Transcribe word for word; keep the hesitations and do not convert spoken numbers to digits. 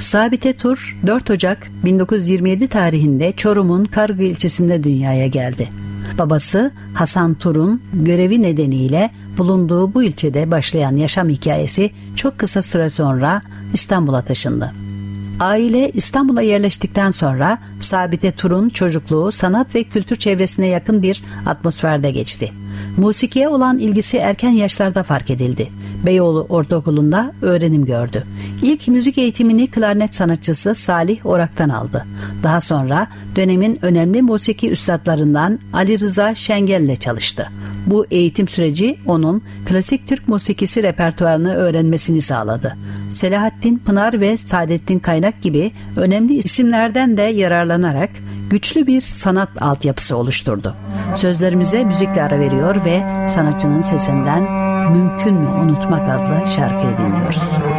Sabite Tur dört Ocak bin dokuz yüz yirmi yedi tarihinde Çorum'un Kargı ilçesinde dünyaya geldi. Babası Hasan Tur'un görevi nedeniyle bulunduğu bu ilçede başlayan yaşam hikayesi çok kısa süre sonra İstanbul'a taşındı. Aile İstanbul'a yerleştikten sonra Sabite Tur'un çocukluğu sanat ve kültür çevresine yakın bir atmosferde geçti. Musikiye olan ilgisi erken yaşlarda fark edildi. Beyoğlu Ortaokulu'nda öğrenim gördü. İlk müzik eğitimini klarnet sanatçısı Salih Orak'tan aldı. Daha sonra dönemin önemli musiki üstadlarından Ali Rıza Şengel'le çalıştı. Bu eğitim süreci onun klasik Türk musikisi repertuarını öğrenmesini sağladı. Selahattin Pınar ve Saadettin Kaynak gibi önemli isimlerden de yararlanarak güçlü bir sanat altyapısı oluşturdu. Sözlerimize müzikle ara veriyor ve sanatçının sesinden "Mümkün mü Unutmak" adlı şarkıyı dinliyoruz.